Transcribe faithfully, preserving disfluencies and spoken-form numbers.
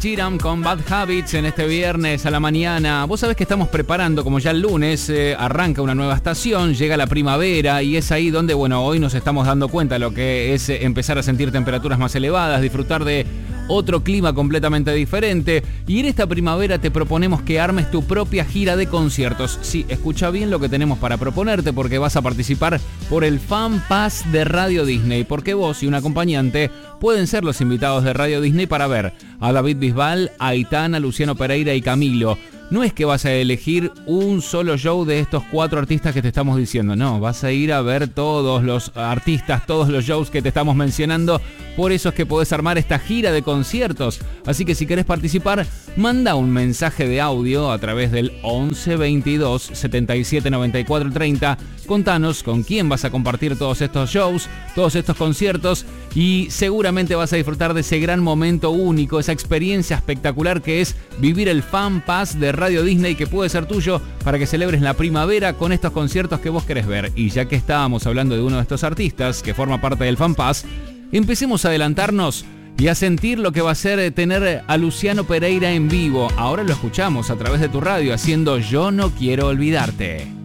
Sheeran con Bad Habits en este viernes a la mañana. Vos sabés que estamos preparando, como ya el lunes, eh, arranca una nueva estación, llega la primavera y es ahí donde, bueno, hoy nos estamos dando cuenta de lo que es eh, empezar a sentir temperaturas más elevadas, disfrutar de otro clima completamente diferente. Y en esta primavera te proponemos que armes tu propia gira de conciertos. Sí, escucha bien lo que tenemos para proponerte, porque vas a participar por el Fan Pass de Radio Disney, porque vos y un acompañante pueden ser los invitados de Radio Disney para ver a David Bisbal, a Aitana, Luciano Pereira y Camilo. No es que vas a elegir un solo show de estos cuatro artistas que te estamos diciendo, no, vas a ir a ver todos los artistas, todos los shows que te estamos mencionando. Por eso es que podés armar esta gira de conciertos. Así que si querés participar, manda un mensaje de audio a través del once veintidós setenta y siete noventa y cuatro treinta. Contanos con quién vas a compartir todos estos shows, todos estos conciertos, y seguramente vas a disfrutar de ese gran momento único, esa experiencia espectacular que es vivir el Fan Pass de Radio Disney, que puede ser tuyo para que celebres la primavera con estos conciertos que vos querés ver. Y ya que estábamos hablando de uno de estos artistas que forma parte del Fan Pass, empecemos a adelantarnos y a sentir lo que va a ser tener a Luciano Pereira en vivo. Ahora lo escuchamos a través de tu radio haciendo Yo No Quiero Olvidarte.